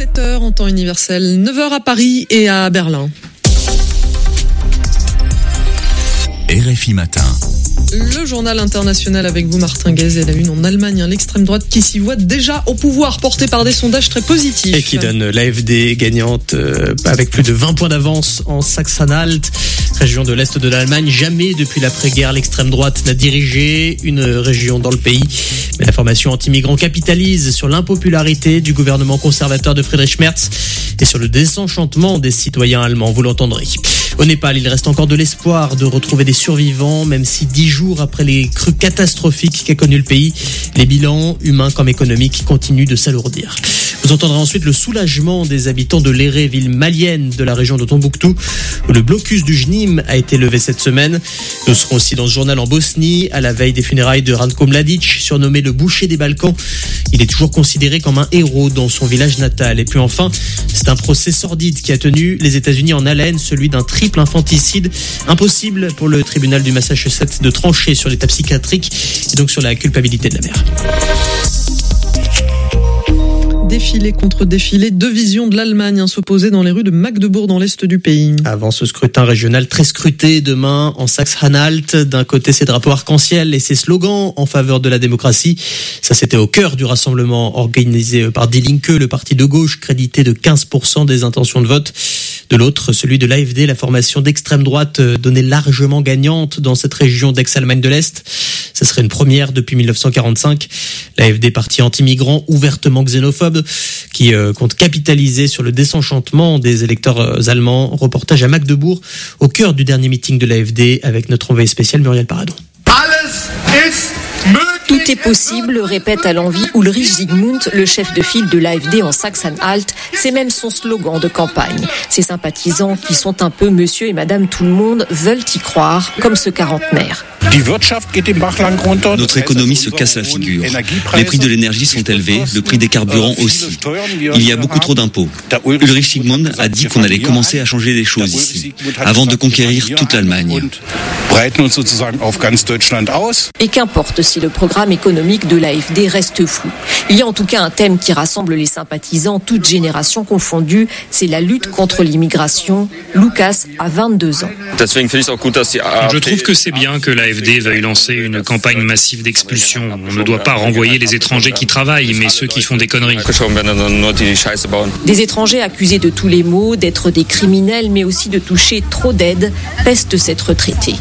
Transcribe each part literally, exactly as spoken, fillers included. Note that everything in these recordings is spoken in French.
sept heures en temps universel, neuf heures à Paris et à Berlin. R F I Matin. Le journal international avec vous, Martin Guez, et la une en Allemagne, l'extrême droite qui s'y voit déjà au pouvoir, porté par des sondages très positifs. Et qui donne l'A F D gagnante euh, avec plus de vingt points d'avance en Saxe-Anhalt, région de l'Est de l'Allemagne. Jamais depuis l'après-guerre, l'extrême droite n'a dirigé une région dans le pays. Mais la formation anti-migrants capitalise sur l'impopularité du gouvernement conservateur de Friedrich Merz et sur le désenchantement des citoyens allemands, vous l'entendrez. Au Népal, il reste encore de l'espoir de retrouver des survivants, même si dix jours après les crues catastrophiques qu'a connu le pays, les bilans humains comme économiques continuent de s'alourdir. Vous entendrez ensuite le soulagement des habitants de Léré, ville malienne de la région de Tombouctou, où le blocus du J N I M a été levé cette semaine. Nous serons aussi dans ce journal en Bosnie, à la veille des funérailles de Ranko Mladic, surnommé le boucher des Balkans. Il est toujours considéré comme un héros dans son village natal. Et puis enfin, c'est un procès sordide qui a tenu les États-Unis en haleine, celui d'un triple infanticide. Impossible pour le tribunal du Massachusetts de trancher sur l'état psychiatrique et donc sur la culpabilité de la mère. Défilé contre défilé, deux visions de l'Allemagne s'opposaient dans les rues de Magdebourg dans l'est du pays. Avant ce scrutin régional très scruté demain en Saxe-Anhalt, d'un côté ses drapeaux arc-en-ciel et ses slogans en faveur de la démocratie. Ça, c'était au cœur du rassemblement organisé par Die Linke, le parti de gauche crédité de quinze pour cent des intentions de vote. De l'autre, celui de l'A F D, la formation d'extrême droite donnée largement gagnante dans cette région d'ex-Allemagne de l'Est. Ce serait une première depuis dix-neuf cent quarante-cinq. L'A F D, parti anti-migrant, ouvertement xénophobe, qui euh, compte capitaliser sur le désenchantement des électeurs euh, allemands. Reportage à Magdebourg, au cœur du dernier meeting de l'A F D, avec notre envoyé spécial Muriel Paradon. Tout est possible, répète à l'envi Ulrich Zygmunt, le chef de file de l'A F D en Saxe-Anhalt. C'est même son slogan de campagne. Ses sympathisants, qui sont un peu monsieur et madame tout le monde, veulent y croire, comme ce quarantenaire. Notre économie se casse la figure. Les prix de l'énergie sont élevés, le prix des carburants aussi. Il y a beaucoup trop d'impôts. Ulrich Zygmunt a dit qu'on allait commencer à changer les choses ici, avant de conquérir toute l'Allemagne. Et qu'importe si le programme économique de l'A F D reste flou. Il y a en tout cas un thème qui rassemble les sympathisants, toutes générations confondues, c'est la lutte contre l'immigration. Lucas a vingt-deux ans. Je trouve que c'est bien que l'A F D veuille lancer une campagne massive d'expulsion. On ne doit pas renvoyer les étrangers qui travaillent, mais ceux qui font des conneries. Des étrangers accusés de tous les maux, d'être des criminels, mais aussi de toucher trop d'aides, peste cette retraitée.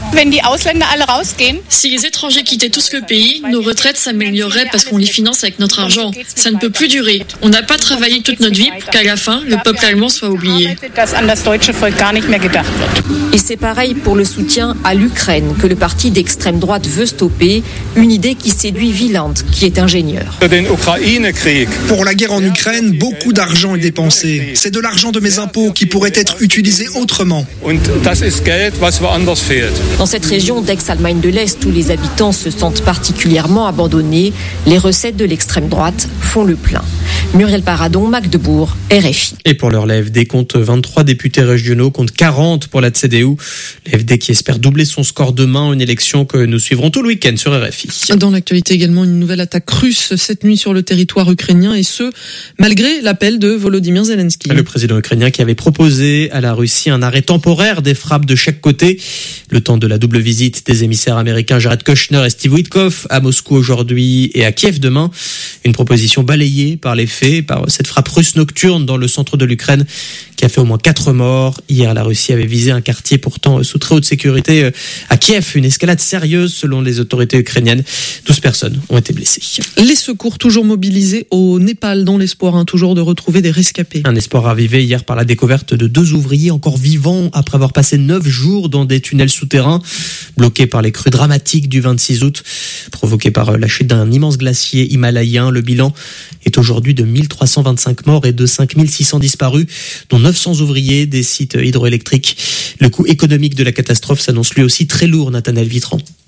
Si les étrangers quittaient tous le pays, nos retraites s'amélioreraient parce qu'on les finance avec notre argent. Ça ne peut plus durer. On n'a pas travaillé toute notre vie pour qu'à la fin, le peuple allemand soit oublié. Et c'est pareil pour le soutien à l'Ukraine, que le parti d'extrême droite veut stopper, une idée qui séduit Wieland, qui est ingénieur. Pour la guerre en Ukraine, beaucoup d'argent est dépensé. C'est de l'argent de mes impôts qui pourrait être utilisé autrement. Dans cette région d'ex-Allemagne de l'Est où les habitants se sentent particulièrement abandonnés, les recettes de l'extrême droite font le plein. Muriel Paradon, Magdebourg, R F I. Et pour l'heure, l'A F D compte vingt-trois députés régionaux, compte quarante pour la C D U. L'A F D qui espère doubler son score demain, une élection que nous suivrons tout le week-end sur R F I. Dans l'actualité également, une nouvelle attaque russe cette nuit sur le territoire ukrainien, et ce, malgré l'appel de Volodymyr Zelensky. Le président ukrainien qui avait proposé à la Russie un arrêt temporaire des frappes de chaque côté, le temps de la double visite des émissaires américains Jared Kushner et Steve Witkoff à Moscou aujourd'hui et à Kiev demain. Une proposition balayée par les faits, par cette frappe russe nocturne dans le centre de l'Ukraine qui a fait au moins quatre morts. Hier, la Russie avait visé un quartier pourtant sous très haute sécurité à Kiev. Une escalade sérieuse selon les autorités ukrainiennes. douze personnes ont été blessées. Les secours toujours mobilisés au Népal dans l'espoir hein, toujours de retrouver des rescapés. Un espoir ravivé hier par la découverte de deux ouvriers encore vivants après avoir passé neuf jours dans des tunnels souterrains bloqués par les crues dramatiques du vingt-six août provoquées par la chute d'un immense glacier himalayen. Le bilan est aujourd'hui de mille trois cent vingt-cinq morts et de cinq mille six cents disparus, dont neuf cents ouvriers des sites hydroélectriques. Le coût économique de la catastrophe s'annonce lui aussi très lourd, Nathanaël Vitran.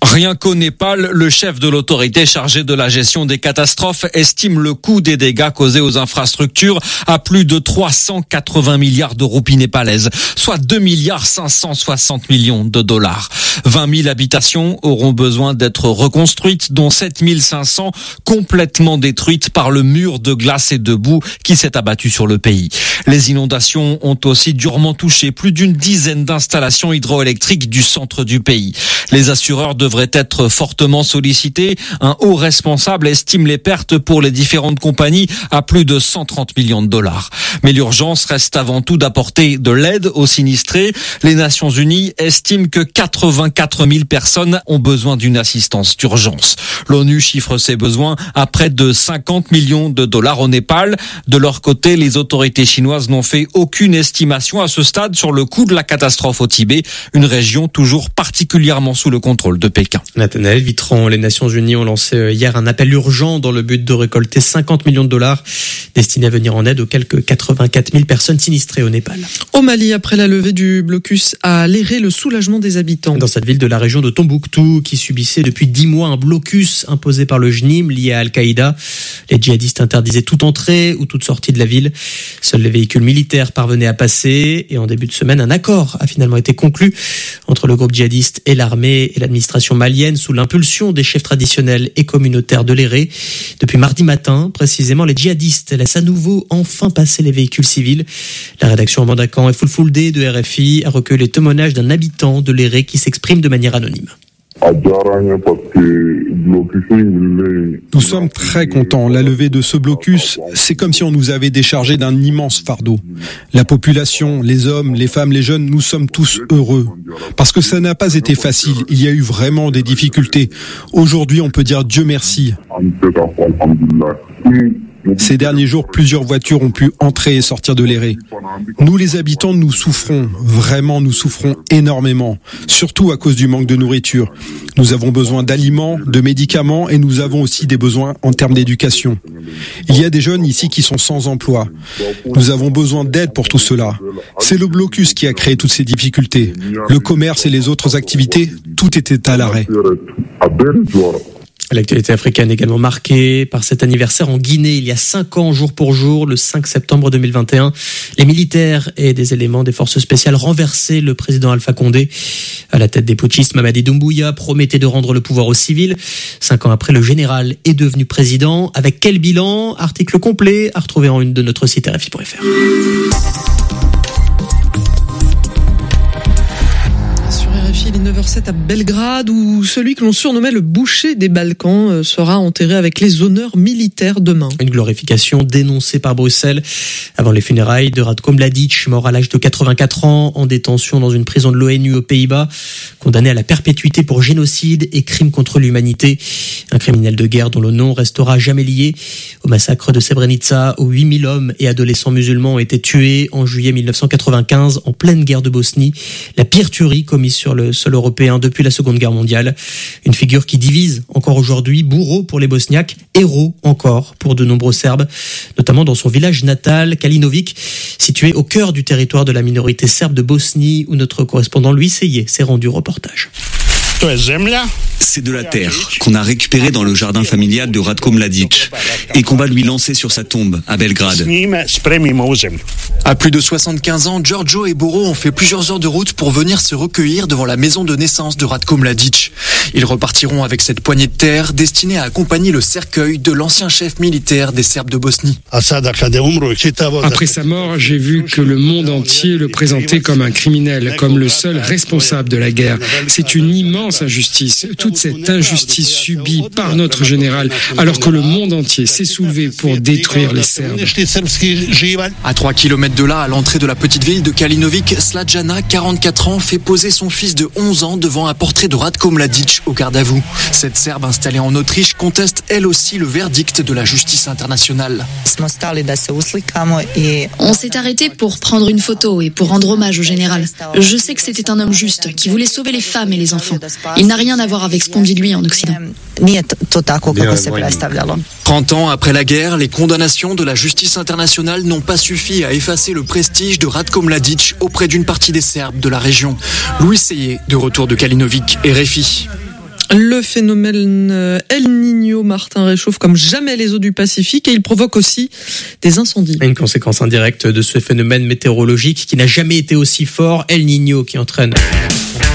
Rien qu'au Népal, le chef de l'autorité chargée de la gestion des catastrophes estime le coût des dégâts causés aux infrastructures à plus de trois cent quatre-vingts milliards de roupies népalaises, soit deux milliards cinq cent soixante millions de dollars. vingt mille habitations auront besoin d'être reconstruites, dont sept mille cinq cents complètement détruites par le mur de glace et de boue qui s'est abattu sur le pays. Les inondations ont aussi durement touché plus d'une dizaine d'installations hydroélectriques du centre du pays. Les assureurs devraient être fortement sollicités. Un haut responsable estime les pertes pour les différentes compagnies à plus de cent trente millions de dollars. Mais l'urgence reste avant tout d'apporter de l'aide aux sinistrés. Les Nations Unies estiment que quatre-vingt-quatre mille personnes ont besoin d'une assistance d'urgence. L'ONU chiffre ses besoins à près de cinquante millions de dollars au Népal. De leur côté, les autorités chinoises n'ont fait aucune estimation à ce stade sur le coût de la catastrophe au Tibet, une région toujours particulièrement sous le contrôle de Pékin. Nathanaël Vitran, les Nations Unies ont lancé hier un appel urgent dans le but de récolter cinquante millions de dollars destinés à venir en aide aux quelques quatre-vingt-quatre mille personnes sinistrées au Népal. Au Mali, après la levée du blocus a léré le soulagement des habitants. Dans cette ville de la région de Tombouctou, qui subissait depuis dix mois un blocus imposé par le J N I M lié à Al-Qaïda, les djihadistes interdisaient toute entrée ou toute sortie de la ville. Seuls les véhicules militaires parvenaient à passer et en début de semaine, un accord a finalement été conclu entre le groupe djihadiste et l'armée et l'administration malienne sous l'impulsion des chefs traditionnels et communautaires de l'Éré. Depuis mardi matin, précisément, les djihadistes laissent à nouveau enfin passer les véhicules civils. La rédaction Mandakan et Fulfulde de R F I a recueilli les témoignages d'un habitant de l'Éré qui s'exprime de manière anonyme. Nous sommes très contents. La levée de ce blocus, c'est comme si on nous avait déchargé d'un immense fardeau. La population, les hommes, les femmes, les jeunes, nous sommes tous heureux. Parce que ça n'a pas été facile. Il y a eu vraiment des difficultés. Aujourd'hui, on peut dire Dieu merci. Ces derniers jours, plusieurs voitures ont pu entrer et sortir de l'Éré. Nous, les habitants, nous souffrons. Vraiment, nous souffrons énormément. Surtout à cause du manque de nourriture. Nous avons besoin d'aliments, de médicaments et nous avons aussi des besoins en termes d'éducation. Il y a des jeunes ici qui sont sans emploi. Nous avons besoin d'aide pour tout cela. C'est le blocus qui a créé toutes ces difficultés. Le commerce et les autres activités, tout était à l'arrêt. L'actualité africaine est également marquée par cet anniversaire en Guinée il y a cinq ans, jour pour jour, le cinq septembre deux mille vingt et un. Les militaires et des éléments des forces spéciales renversaient le président Alpha Condé. À la tête des putschistes, Mamadi Doumbouya promettait de rendre le pouvoir aux civils. Cinq ans après, le général est devenu président. Avec quel bilan? Article complet à retrouver en une de notre site R F I point F R. Il est neuf heures zéro sept à Belgrade, où celui que l'on surnommait le boucher des Balkans sera enterré avec les honneurs militaires demain. Une glorification dénoncée par Bruxelles avant les funérailles de Ratko Mladic, mort à l'âge de quatre-vingt-quatre ans, en détention dans une prison de l'ONU aux Pays-Bas, condamné à la perpétuité pour génocide et crime contre l'humanité. Un criminel de guerre dont le nom restera jamais lié au massacre de Srebrenica, où huit mille hommes et adolescents musulmans ont été tués en juillet mille neuf cent quatre-vingt-quinze en pleine guerre de Bosnie. La pire tuerie commise sur le sol européen depuis la Seconde Guerre mondiale. Une figure qui divise encore aujourd'hui, bourreau pour les Bosniaques, héros encore pour de nombreux Serbes, notamment dans son village natal, Kalinovic, situé au cœur du territoire de la minorité serbe de Bosnie, où notre correspondant Louis Seyé s'est rendu au reportage. C'est de la terre qu'on a récupérée dans le jardin familial de Ratko Mladic et qu'on va lui lancer sur sa tombe à Belgrade. À plus de soixante-quinze ans, Giorgio et Boro ont fait plusieurs heures de route pour venir se recueillir devant la maison de naissance de Ratko Mladic. Ils repartiront avec cette poignée de terre destinée à accompagner le cercueil de l'ancien chef militaire des Serbes de Bosnie. Après sa mort, j'ai vu que le monde entier le présentait comme un criminel, comme le seul responsable de la guerre. C'est une immense injustice, toute cette injustice subie par notre général, alors que le monde entier s'est soulevé pour détruire les Serbes. À trois kilomètres de là, à l'entrée de la petite ville de Kalinovic, Slađana, quarante-quatre ans, fait poser son fils de onze ans devant un portrait de Ratko Mladic au garde à vous. Cette Serbe installée en Autriche conteste elle aussi le verdict de la justice internationale. On s'est arrêté pour prendre une photo et pour rendre hommage au général. Je sais que c'était un homme juste, qui voulait sauver les femmes et les enfants. Il n'a rien à voir avec ce qu'on dit de lui en Occident. trente ans après la guerre, les condamnations de la justice internationale n'ont pas suffi à effacer le prestige de Ratko Mladic auprès d'une partie des Serbes de la région. Louis Seyé, de retour de Kalinovic et R F I. Le phénomène El Niño, Martin, réchauffe comme jamais les eaux du Pacifique et il provoque aussi des incendies. Une conséquence indirecte de ce phénomène météorologique qui n'a jamais été aussi fort, El Niño, qui entraîne